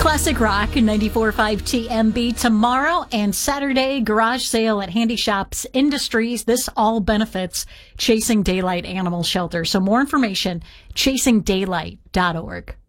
Classic Rock 94.5 TMB tomorrow and Saturday garage sale at Handy Shops Industries. This all benefits Chasing Daylight Animal Shelter. So more information, chasingdaylight.org.